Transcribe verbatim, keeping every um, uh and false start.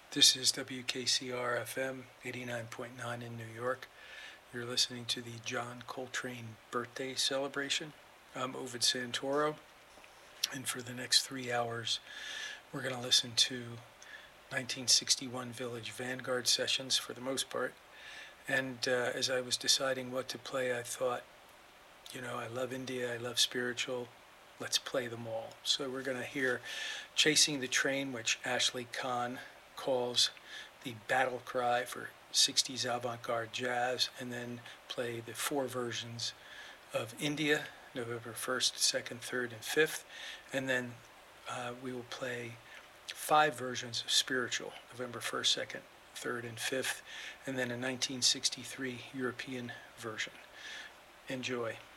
This is W K C R F M eighty-nine point nine in New York. You're listening to the John Coltrane birthday celebration. I'm Ovid Santoro, and for the next three hours, we're going to listen to nineteen sixty-one Village Vanguard sessions for the most part. And uh, as I was deciding what to play, I thought, you know, I love India, I love spiritual, let's play them all. So we're going to hear Chasing the Train, which Ashley Kahn calls the battle cry for sixties avant-garde jazz, and then play the four versions of India, November first, second, third, and fifth, and then uh, we will play five versions of spiritual, November first, second, third, and fifth, and then a nineteen sixty-three European version. Enjoy.